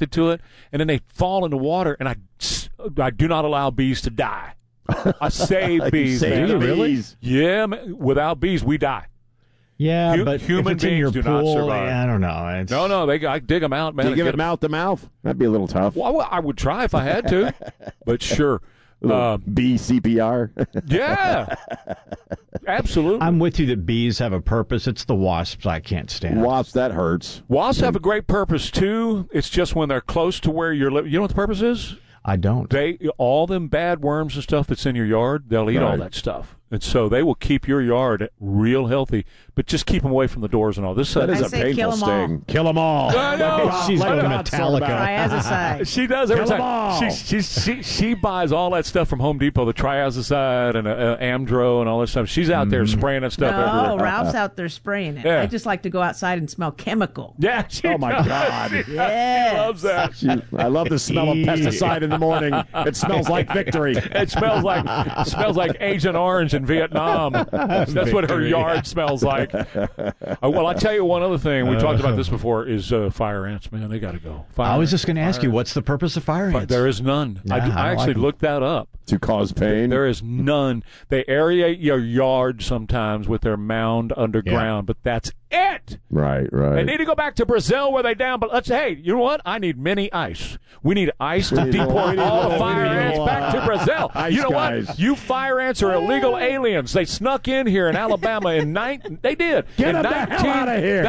attracted to it, and then they fall in the water, and I do not allow bees to die. I save bees. Save man. bees. Yeah, man. Without bees, we die. Yeah, but human if it's in beings your do not pool, survive. I don't know. No, I dig them out, man. Do you give Get it mouth to mouth? That'd be a little tough. Well, I would try if I had to, but sure. Bee CPR. Yeah, absolutely. I'm with you that bees have a purpose. It's the wasps I can't stand. Wasps, that hurts. Wasps have a great purpose, too. It's just when they're close to where you're living. You know what the purpose is? I don't. All them bad worms and stuff that's in your yard, they'll eat all that stuff. And so they will keep your yard real healthy, but just keep them away from the doors and all this. That is I a say painful kill 'em all. sting. Kill them all. She's Let going God sort Metallica. Triazicide. She does every Kill 'em time. all. She buys all that stuff from Home Depot, the Triazicide and Amdro and all that stuff. She's out there spraying that stuff No, everywhere. Ralph's out there spraying it. Yeah. I just like to go outside and smell chemical. Yeah, she Oh, my does. God. She Yes. loves that. I love the smell of pesticide in the morning. It smells like victory. It smells like Agent Orange in Vietnam. That's what her yard smells like. Well, I'll tell you one other thing. We talked about this before is fire ants, man. They got to go. I was just going to ask you, what's the purpose of fire ants? There is none. Nah, I I don't actually like 'em. looked that up. To cause pain. There is none. They aerate your yard sometimes with their mound underground, but that's it. Right. They need to go back to Brazil where they down. But hey, you know what? I need mini ice. We need ice to deport all the fire ants back to Brazil. Ice You know guys. what? You fire ants are illegal aliens. They snuck in here in Alabama they did. Get in them the hell out of here.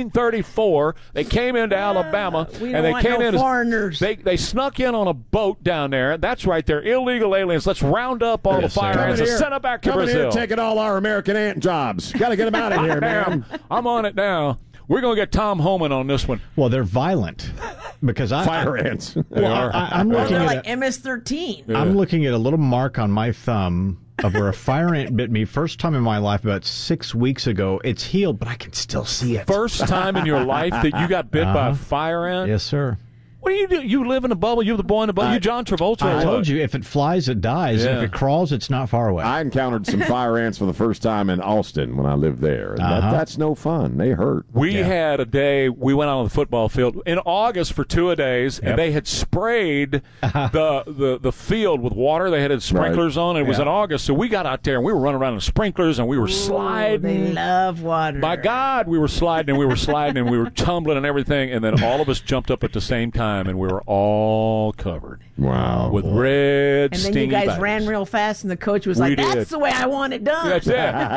1934, they came into Alabama We and don't they want came no in as foreigners. they snuck in on a boat down there. That's right. They're illegal aliens. Let's round up all the Yes, sir. fire ants and send them back to Come in Brazil. here taking all our American ant jobs. Got to get them out of here, man. I'm on it now. We're going to get Tom Homan on this one. Well, they're violent because Fire ants. I'm looking They're at like MS-13. I'm looking at a little mark on my thumb of where a fire ant bit me first time in my life about 6 weeks ago. It's healed, but I can still see it. First time in your life that you got bit by a fire ant? Yes, sir. What do you do? You live in a bubble. You're the boy in the bubble. You John Travolta. I or told what? you, if it flies, it dies. And Yeah. if it crawls, it's not far away. I encountered some fire ants for the first time in Austin when I lived there. And that's no fun. They hurt. We had a day, we went out on the football field in August for 2 days, and they had sprayed the field with water. They had sprinklers on. It was in August, so we got out there, and we were running around in sprinklers, and we were sliding. They love water. My God, we were sliding, and we were sliding, and we were tumbling and everything, and then all of us jumped up at the same time, and we were all covered Wow. with red, and then stingy you guys bites. ran real fast, and the coach was We like, did. that's the way I want it done. That's it.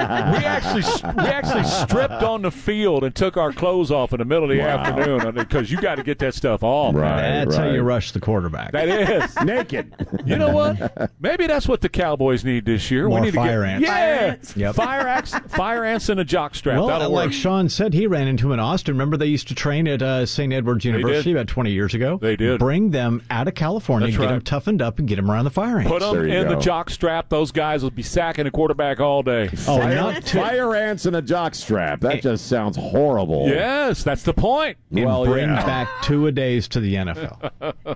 We actually stripped on the field and took our clothes off in the middle of the afternoon because you got to get that stuff off. man. Right. That's how you rush the quarterback. That is. Naked. You know what? Maybe that's what the Cowboys need this year. More we need fire to get, ants. Yeah, Fire ants. Yep. fire ants and a jock strap. Well, That'll like work. Sean said, he ran into in Austin. Remember they used to train at St. Edward's University did. about 20 years ago? They did. Bring them out of California, That's get right. them toughened up, and get them around the fire ants. Put them There you in the go. jock strap. Those guys will be sacking the quarterback all day. Oh, Fire, not to fire ants and a jock strap. That just sounds horrible. Yes, that's the point. and Well, bring yeah. back 2-a-days to the NFL.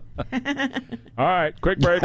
All right, quick break.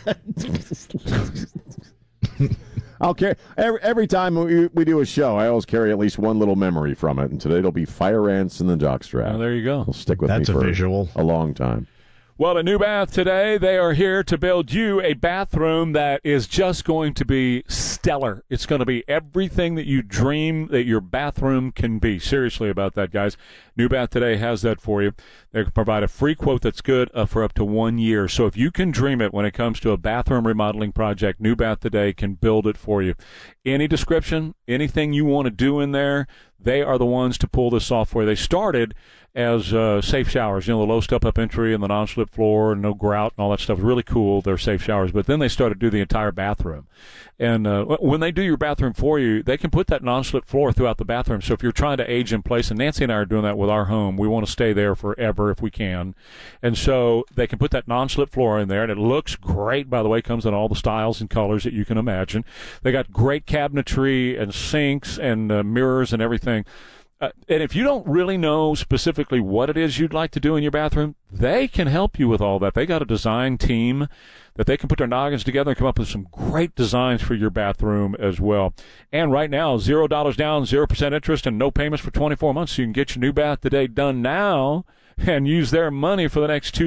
I'll carry every time we do a show. I always carry at least one little memory from it, and today it'll be fire ants and the jockstrap. Well, there you go. It'll stick with That's me a for visual. a long time. Well, at New Bath today, they are here to build you a bathroom that is just going to be stellar. It's going to be everything that you dream that your bathroom can be. Seriously about that, guys. New Bath today has that for you. They can provide a free quote that's good for up to 1 year. So if you can dream it when it comes to a bathroom remodeling project, New Bath today can build it for you. Any description, anything you want to do in there, they are the ones to pull this off for you. They started as safe showers, the low step-up entry and the non-slip floor and no grout and all that stuff. Really cool, they're safe showers. But then they started to do the entire bathroom. And when they do your bathroom for you, they can put that non-slip floor throughout the bathroom. So if you're trying to age in place, and Nancy and I are doing that with our home, we want to stay there forever if we can. And so they can put that non-slip floor in there, and it looks great, by the way. It comes in all the styles and colors that you can imagine. They got great cabinetry and sinks and mirrors and everything. And if you don't really know specifically what it is you'd like to do in your bathroom, they can help you with all that. They got a design team that they can put their noggins together and come up with some great designs for your bathroom as well. And right now, $0 down, 0% interest, and no payments for 24 months. So you can get your New Bath today done now and use their money for the next 2